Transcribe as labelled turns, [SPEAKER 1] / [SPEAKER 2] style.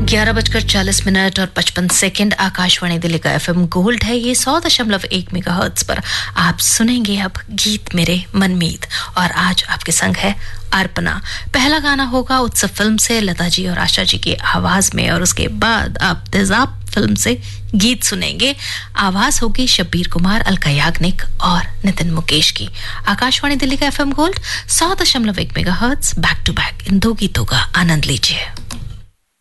[SPEAKER 1] 11:40 और 55 सेकंड आकाशवाणी दिल्ली का FM gold है। ये 100.1 मेगाहर्ट्ज पर आप सुनेंगे अब गीत मेरे मनमीत। और आज आपके संग है अर्पणा। पहला गाना होगा उत्सव फिल्म से लता जी और आशा जी की आवाज में, और उसके बाद आप तेजाब फिल्म से गीत सुनेंगे। आवाज होगी शब्बीर कुमार, अलका याग्निक और नितिन मुकेश की। आकाशवाणी दिल्ली का FM gold 100.1 megahertz, back to back in दो गीतों का आनंद लीजिए।